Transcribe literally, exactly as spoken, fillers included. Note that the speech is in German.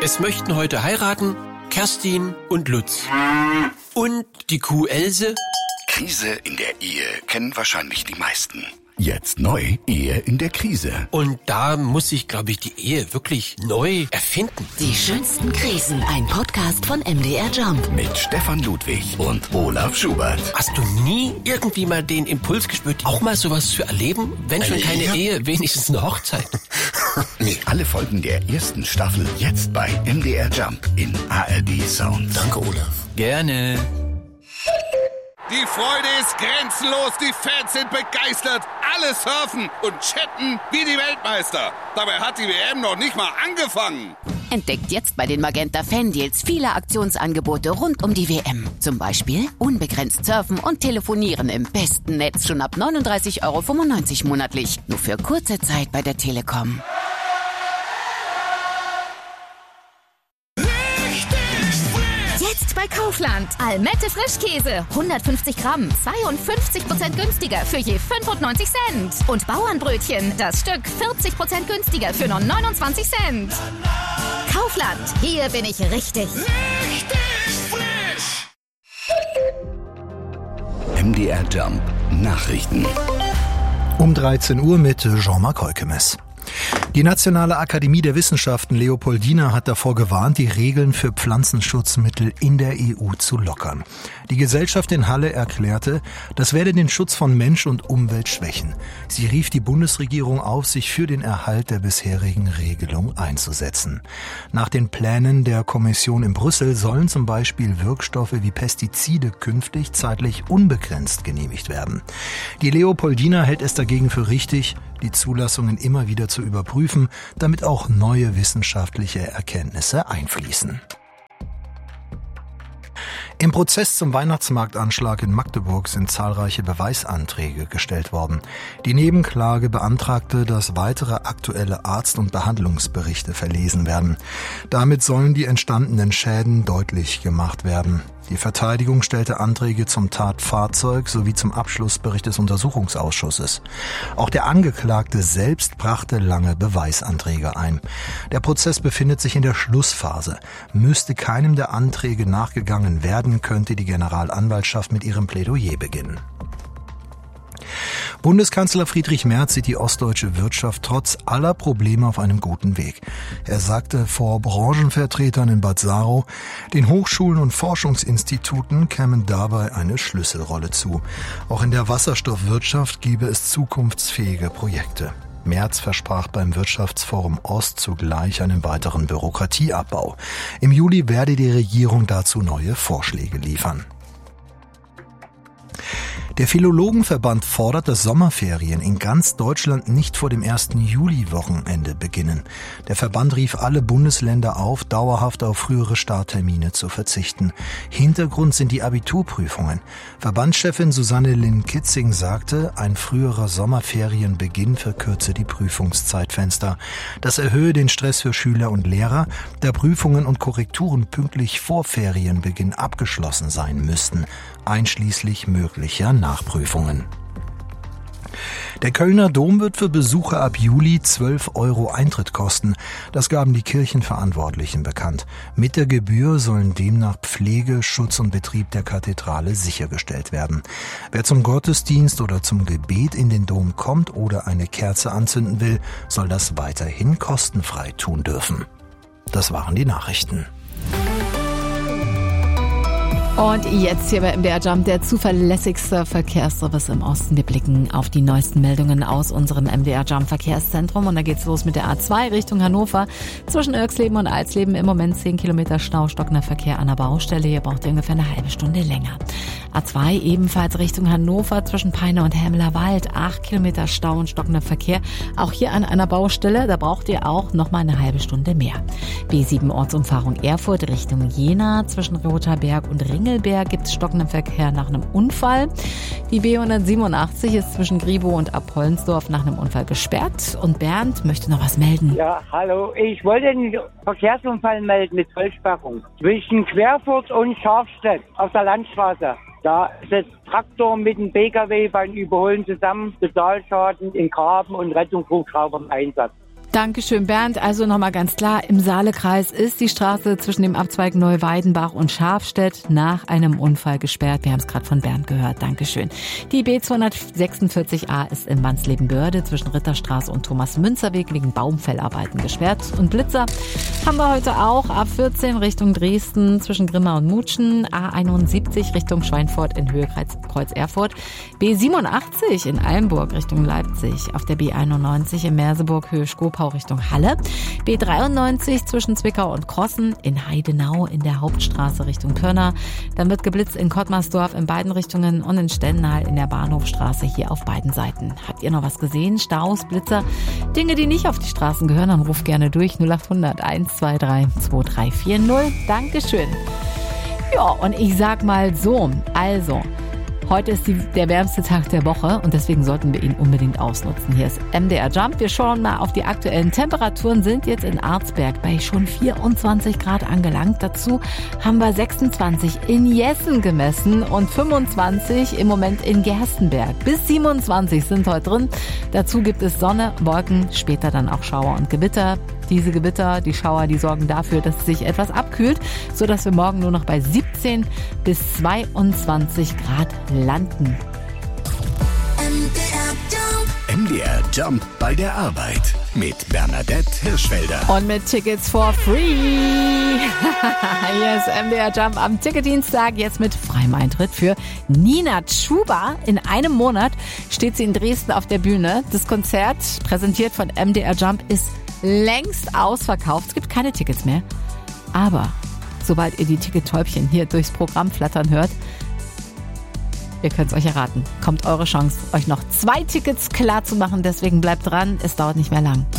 Es möchten heute heiraten Kerstin und Lutz. Und die Kuh Else. Krise in der Ehe kennen wahrscheinlich die meisten. Jetzt neu, Ehe in der Krise. Und da muss sich, glaube ich, die Ehe wirklich neu erfinden. Die schönsten Krisen, ein Podcast von M D R Jump. Mit Stefan Ludwig und Olaf Schubert. Hast du nie irgendwie mal den Impuls gespürt, auch mal sowas zu erleben? Wenn schon keine ja. Ehe, wenigstens eine Hochzeit. Nee. Alle Folgen der ersten Staffel jetzt bei M D R Jump in A R D Sound. Danke, Olaf. Gerne. Die Freude ist grenzenlos, die Fans sind begeistert, alle surfen und chatten wie die Weltmeister. Dabei hat die W M noch nicht mal angefangen. Entdeckt jetzt bei den Magenta Fan-Deals viele Aktionsangebote rund um die W M. Zum Beispiel unbegrenzt surfen und telefonieren im besten Netz schon ab neununddreißig Euro fünfundneunzig monatlich. Nur für kurze Zeit bei der Telekom. Bei Kaufland. Almette Frischkäse. hundertfünfzig Gramm. zweiundfünfzig Prozent günstiger für je fünfundneunzig Cent. Und Bauernbrötchen. Das Stück vierzig Prozent günstiger für nur neunundzwanzig Cent. Kaufland. Hier bin ich richtig. Richtig frisch. M D R Jump. Nachrichten. Um dreizehn Uhr mit Jean-Marc Heukemes. Die Nationale Akademie der Wissenschaften Leopoldina hat davor gewarnt, die Regeln für Pflanzenschutzmittel in der E U zu lockern. Die Gesellschaft in Halle erklärte, das werde den Schutz von Mensch und Umwelt schwächen. Sie rief die Bundesregierung auf, sich für den Erhalt der bisherigen Regelung einzusetzen. Nach den Plänen der Kommission in Brüssel sollen zum Beispiel Wirkstoffe wie Pestizide künftig zeitlich unbegrenzt genehmigt werden. Die Leopoldina hält es dagegen für richtig, die Zulassungen immer wieder zu überprüfen, damit auch neue wissenschaftliche Erkenntnisse einfließen. Im Prozess zum Weihnachtsmarktanschlag in Magdeburg sind zahlreiche Beweisanträge gestellt worden. Die Nebenklage beantragte, dass weitere aktuelle Arzt- und Behandlungsberichte verlesen werden. Damit sollen die entstandenen Schäden deutlich gemacht werden. Die Verteidigung stellte Anträge zum Tatfahrzeug sowie zum Abschlussbericht des Untersuchungsausschusses. Auch der Angeklagte selbst brachte lange Beweisanträge ein. Der Prozess befindet sich in der Schlussphase. Müsste keinem der Anträge nachgegangen werden, könnte die Generalanwaltschaft mit ihrem Plädoyer beginnen. Bundeskanzler Friedrich Merz sieht die ostdeutsche Wirtschaft trotz aller Probleme auf einem guten Weg. Er sagte vor Branchenvertretern in Bad Saro, den Hochschulen und Forschungsinstituten kämen dabei eine Schlüsselrolle zu. Auch in der Wasserstoffwirtschaft gebe es zukunftsfähige Projekte. Merz versprach beim Wirtschaftsforum Ost zugleich einen weiteren Bürokratieabbau. Im Juli werde die Regierung dazu neue Vorschläge liefern. Der Philologenverband fordert, dass Sommerferien in ganz Deutschland nicht vor dem ersten Juli-Wochenende beginnen. Der Verband rief alle Bundesländer auf, dauerhaft auf frühere Starttermine zu verzichten. Hintergrund sind die Abiturprüfungen. Verbandschefin Susanne Linn-Kitzing sagte, ein früherer Sommerferienbeginn verkürze die Prüfungszeitfenster. Das erhöhe den Stress für Schüler und Lehrer, da Prüfungen und Korrekturen pünktlich vor Ferienbeginn abgeschlossen sein müssten, einschließlich möglicher Nachprüfungen. Der Kölner Dom wird für Besucher ab Juli zwölf Euro Eintritt kosten. Das gaben die Kirchenverantwortlichen bekannt. Mit der Gebühr sollen demnach Pflege, Schutz und Betrieb der Kathedrale sichergestellt werden. Wer zum Gottesdienst oder zum Gebet in den Dom kommt oder eine Kerze anzünden will, soll das weiterhin kostenfrei tun dürfen. Das waren die Nachrichten. Und jetzt hier bei M D R Jump, der zuverlässigste Verkehrsservice im Osten. Wir blicken auf die neuesten Meldungen aus unserem M D R Jump Verkehrszentrum. Und da geht's los mit der A zwei Richtung Hannover. Zwischen Irxleben und Alsleben im Moment zehn Kilometer Stau, stockender Verkehr an der Baustelle. Hier braucht ihr ungefähr eine halbe Stunde länger. A zwei ebenfalls Richtung Hannover zwischen Peine und Helmler Wald. acht Kilometer Stau und stockender Verkehr. Auch hier an einer Baustelle, da braucht ihr auch noch mal eine halbe Stunde mehr. B sieben Ortsumfahrung Erfurt Richtung Jena. Zwischen Rotherberg und Ringelberg gibt es stockenden Verkehr nach einem Unfall. Die B hundertsiebenundachtzig ist zwischen Griebow und Abhollensdorf nach einem Unfall gesperrt. Und Bernd möchte noch was melden. Ja, hallo. Ich wollte einen Verkehrsunfall melden mit Vollsperrung. Zwischen Querfurt und Scharfstedt auf der Landstraße. Da ist das Traktor mit dem P K W beim Überholen zusammen. Totalschaden in Graben und Rettungshubschrauber im Einsatz. Dankeschön, Bernd. Also nochmal ganz klar, im Saalekreis ist die Straße zwischen dem Abzweig Neuweidenbach und Schafstedt nach einem Unfall gesperrt. Wir haben es gerade von Bernd gehört. Dankeschön. Die B zweihundertsechsundvierzig a ist in Wansleben-Börde zwischen Ritterstraße und Thomas-Münzer-Weg wegen Baumfellarbeiten gesperrt. Und Blitzer haben wir heute auch. A vierzehn Richtung Dresden zwischen Grimma und Mutschen. A einundsiebzig Richtung Schweinfurt in Höhe Kreuz Erfurt. B siebenundachtzig in Allenburg Richtung Leipzig. Auf der B einundneunzig in Merseburg Höhe Skopau Richtung Halle. B dreiundneunzig zwischen Zwickau und Krossen. In Heidenau in der Hauptstraße Richtung Pirna. Dann wird geblitzt in Kottmarsdorf in beiden Richtungen und in Stendal in der Bahnhofstraße hier auf beiden Seiten. Habt ihr noch was gesehen? Staus, Blitzer, Dinge, die nicht auf die Straßen gehören? Dann ruft gerne durch null acht hundert eins zwei drei zwei drei vier null. Dankeschön. Ja, und ich sag mal so, also... Heute ist die, der wärmste Tag der Woche und deswegen sollten wir ihn unbedingt ausnutzen. Hier ist M D R Jump. Wir schauen mal auf die aktuellen Temperaturen, sind jetzt in Arzberg bei schon vierundzwanzig Grad angelangt. Dazu haben wir sechsundzwanzig in Jessen gemessen und fünfundzwanzig im Moment in Gerstenberg. Bis siebenundzwanzig sind heute drin. Dazu gibt es Sonne, Wolken, später dann auch Schauer und Gewitter. Diese Gewitter, die Schauer, die sorgen dafür, dass es sich etwas abkühlt, sodass wir morgen nur noch bei siebzehn bis zweiundzwanzig Grad landen. M D R Jump bei der Arbeit mit Bernadette Hirschfelder. Und mit Tickets for free. Hier ist M D R Jump am Ticketdienstag jetzt mit freiem Eintritt für Nina Chuba. In einem Monat steht sie in Dresden auf der Bühne. Das Konzert, präsentiert von M D R Jump, ist längst ausverkauft. Es gibt keine Tickets mehr. Aber sobald ihr die Tickettäubchen hier durchs Programm flattern hört, ihr könnt es euch erraten, kommt eure Chance, euch noch zwei Tickets klar zu machen. Deswegen bleibt dran, es dauert nicht mehr lang.